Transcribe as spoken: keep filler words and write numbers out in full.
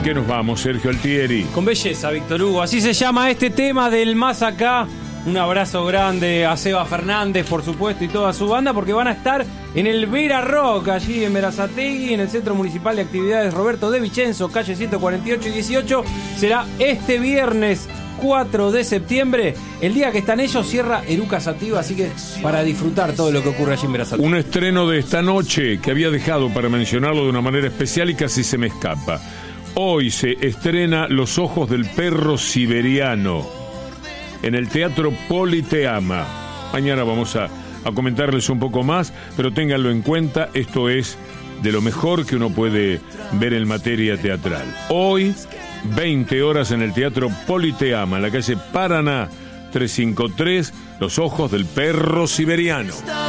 qué nos vamos, Sergio Altieri? Con belleza, Víctor Hugo. Así se llama este tema del Más Acá. Un abrazo grande a Seba Fernández, por supuesto, y toda su banda, porque van a estar en el Vera Rock, allí en Berazategui, en el Centro Municipal de Actividades Roberto de Vicenzo, calle ciento cuarenta y ocho y dieciocho. Será este viernes cuatro de septiembre. El día que están ellos cierra Eruca Sativa, así que para disfrutar todo lo que ocurre allí en Berazategui. Un estreno de esta noche que había dejado para mencionarlo de una manera especial y casi se me escapa. Hoy se estrena Los Ojos del Perro Siberiano en el Teatro Politeama. Mañana vamos a, a comentarles un poco más, pero ténganlo en cuenta, esto es de lo mejor que uno puede ver en materia teatral. Hoy, veinte horas en el Teatro Politeama, en la calle Paraná trescientos cincuenta y tres, Los Ojos del Perro Siberiano.